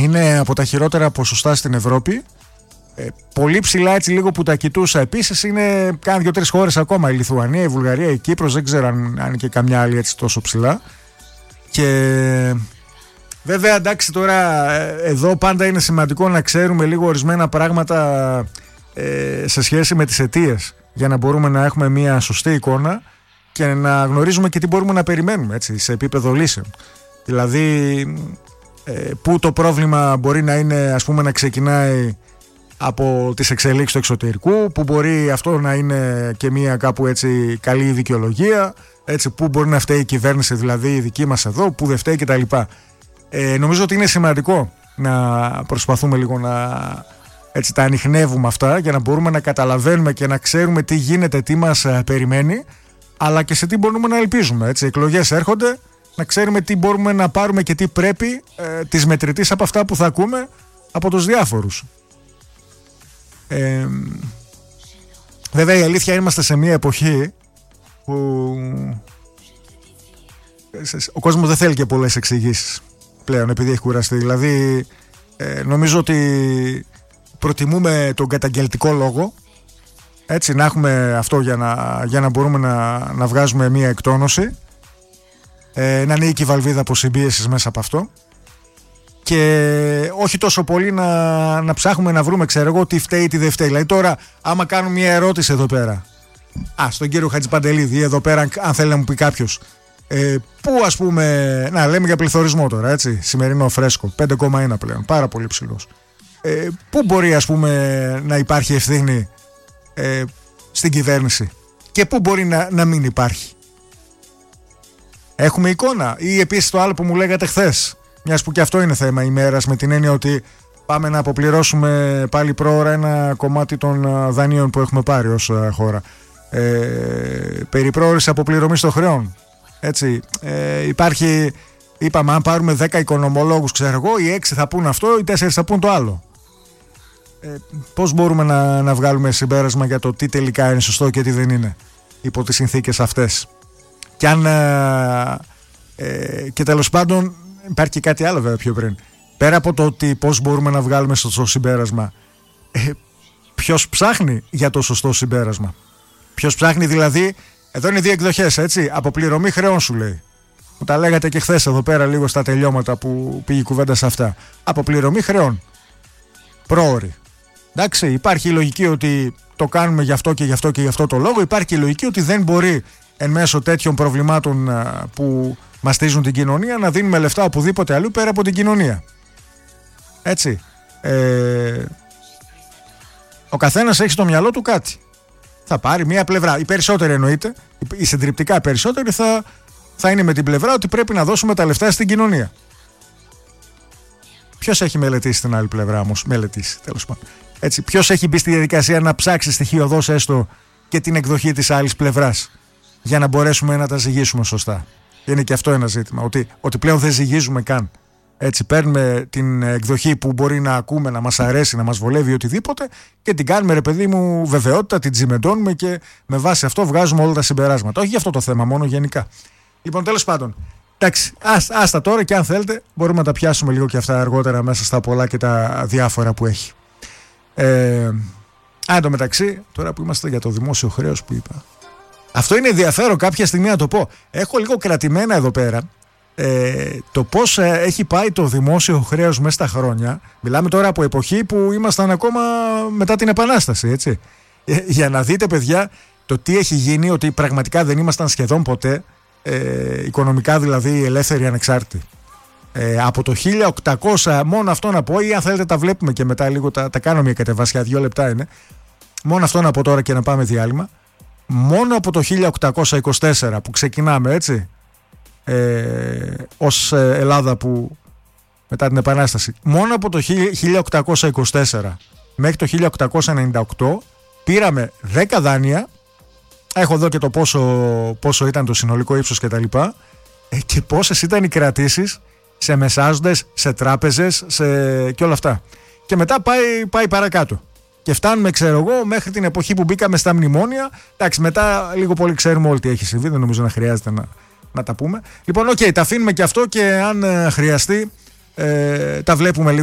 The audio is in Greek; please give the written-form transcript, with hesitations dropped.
είναι από τα χειρότερα ποσοστά στην Ευρώπη. Πολύ ψηλά, έτσι λίγο που τα κοιτούσα. Επίσης είναι κάνα 2-3 χώρες ακόμα. Η Λιθουανία, η Βουλγαρία, η Κύπρος. Δεν ξέρω αν είναι και καμιά άλλη έτσι τόσο ψηλά. Και βέβαια εντάξει, τώρα εδώ πάντα είναι σημαντικό να ξέρουμε λίγο ορισμένα πράγματα σε σχέση με τις αιτίες, για να μπορούμε να έχουμε μια σωστή εικόνα και να γνωρίζουμε και τι μπορούμε να περιμένουμε, έτσι, σε επίπεδο λύσεων. Δηλαδή πού το πρόβλημα μπορεί να είναι, ας πούμε, να ξεκινάει από τις εξελίξεις του εξωτερικού, που μπορεί αυτό να είναι και μια κάπου έτσι καλή δικαιολογία, έτσι, που μπορεί να φταίει η κυβέρνηση, δηλαδή η δική μας εδώ, που δεν φταίει κτλ. Νομίζω ότι είναι σημαντικό να προσπαθούμε λίγο να έτσι, τα ανιχνεύουμε αυτά, για να μπορούμε να καταλαβαίνουμε και να ξέρουμε τι γίνεται, τι μας περιμένει, αλλά και σε τι μπορούμε να ελπίζουμε. Έτσι. Οι εκλογές έρχονται, να ξέρουμε τι μπορούμε να πάρουμε και τι πρέπει της μετρητής από αυτά που θα ακούμε από τους διάφορους. Βέβαια η αλήθεια, είμαστε σε μια εποχή που ο κόσμος δεν θέλει και πολλές εξηγήσεις πλέον, επειδή έχει κουραστεί. Δηλαδή νομίζω ότι προτιμούμε τον καταγγελτικό λόγο, έτσι, να έχουμε αυτό για να μπορούμε να βγάζουμε μια εκτόνωση, να ανοίγει και η βαλβίδα από συμπίεσης μέσα από αυτό, και όχι τόσο πολύ να ψάχνουμε να βρούμε, ξέρω εγώ, τι φταίει, τι δεν φταίει. Δηλαδή τώρα άμα κάνω μια ερώτηση εδώ πέρα στον κύριο Χατζηπαντελίδη εδώ πέρα, αν θέλει να μου πει κάποιος πού, ας πούμε, να λέμε για πληθωρισμό τώρα, έτσι, σημερινό φρέσκο 5,1 πλέον, πάρα πολύ ψηλός, πού μπορεί, ας πούμε, να υπάρχει ευθύνη στην κυβέρνηση και πού μπορεί να μην υπάρχει? Έχουμε εικόνα? Ή επίσης το άλλο που μου λέγατε χθες, μιας που και αυτό είναι θέμα ημέρας, με την έννοια ότι πάμε να αποπληρώσουμε πάλι πρόωρα ένα κομμάτι των δανείων που έχουμε πάρει ως χώρα, περί πρόωρης αποπληρωμής των χρεών, έτσι, υπάρχει, είπαμε, αν πάρουμε 10 οικονομολόγους, ξέρω εγώ, οι 6 θα πούν αυτό, οι 4 θα πούν το άλλο. Πώς μπορούμε να βγάλουμε συμπέρασμα για το τι τελικά είναι σωστό και τι δεν είναι υπό τις συνθήκες αυτές? Και αν και τέλος πάντων υπάρχει και κάτι άλλο βέβαια πιο πριν, πέρα από το ότι πώς μπορούμε να βγάλουμε σωστό συμπέρασμα, ποιος ψάχνει για το σωστό συμπέρασμα? Ποιος ψάχνει, δηλαδή? Εδώ είναι δύο εκδοχές, έτσι, αποπληρωμή χρεών σου λέει, που τα λέγατε και χθες εδώ πέρα λίγο στα τελειώματα που πήγε η κουβέντα σε αυτά. Αποπληρωμή χρεών πρόωρη, εντάξει, υπάρχει η λογική ότι το κάνουμε γι' αυτό και γι' αυτό και γι' αυτό το λόγο. Υπάρχει και η λογική ότι δεν μπορεί εν μέσω τέτοιων προβλημάτων που μαστίζουν την κοινωνία να δίνουμε λεφτά οπουδήποτε αλλού πέρα από την κοινωνία, έτσι. Ο καθένας έχει στο μυαλό του κάτι. Θα πάρει μία πλευρά. Οι περισσότεροι, εννοείται, οι συντριπτικά περισσότεροι θα είναι με την πλευρά ότι πρέπει να δώσουμε τα λεφτά στην κοινωνία. Ποιος έχει μελετήσει την άλλη πλευρά όμως? Μελετήσει, τέλος πάντων. Έτσι, ποιος έχει μπει στη διαδικασία να ψάξει στοιχειοδός έστω και την εκδοχή της άλλης πλευράς, για να μπορέσουμε να τα ζυγίσουμε σωστά? Είναι και αυτό ένα ζήτημα, ότι πλέον δεν ζυγίζουμε καν. Έτσι, παίρνουμε την εκδοχή που μπορεί να ακούμε, να μας αρέσει, να μας βολεύει, οτιδήποτε, και την κάνουμε, ρε παιδί μου, βεβαιότητα, την τσιμεντώνουμε και με βάση αυτό βγάζουμε όλα τα συμπεράσματα. Όχι για αυτό το θέμα, μόνο γενικά. Λοιπόν, τέλος πάντων, εντάξει, άστα τώρα, και αν θέλετε μπορούμε να τα πιάσουμε λίγο και αυτά αργότερα μέσα στα πολλά και τα διάφορα που έχει. Εν τω μεταξύ, τώρα που είμαστε για το δημόσιο χρέος που είπα, αυτό είναι ενδιαφέρον κάποια στιγμή να το πω. Έχω λίγο κρατημένα εδώ πέρα το πώς έχει πάει το δημόσιο χρέος μέσα στα χρόνια. Μιλάμε τώρα από εποχή που ήμασταν ακόμα μετά την Επανάσταση, έτσι. Για να δείτε, παιδιά, το τι έχει γίνει, ότι πραγματικά δεν ήμασταν σχεδόν ποτέ οικονομικά, δηλαδή, ελεύθεροι, ανεξάρτητοι. Από το 1800, μόνο αυτό να πω, ή αν θέλετε τα βλέπουμε και μετά λίγο, τα κάνω μια κατεβάσια, 2 λεπτά είναι. Μόνο αυτό να πω τώρα και να πάμε διάλειμμα. Μόνο από το 1824 που ξεκινάμε, έτσι, ως Ελλάδα που μετά την Επανάσταση, μόνο από το 1824 μέχρι το 1898 πήραμε 10 δάνεια. Έχω εδώ και το πόσο ήταν το συνολικό ύψος και τα λοιπά, και πόσες ήταν οι κρατήσεις σε μεσάζοντες, σε τράπεζες, και όλα αυτά. Και μετά πάει παρακάτω. Και φτάνουμε, ξέρω εγώ, μέχρι την εποχή που μπήκαμε στα μνημόνια. Εντάξει, μετά λίγο πολύ ξέρουμε όλοι τι έχει συμβεί, δεν νομίζω να χρειάζεται να τα πούμε. Λοιπόν, τα αφήνουμε και αυτό, και αν χρειαστεί τα βλέπουμε λίγο